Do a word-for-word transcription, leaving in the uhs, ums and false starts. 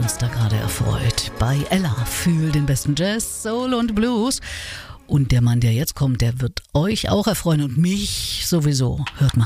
uns da gerade erfreut. Bei Ella, fühl den besten Jazz, Soul und Blues. Und der Mann, der jetzt kommt, der wird euch auch erfreuen und mich sowieso. Hört mal.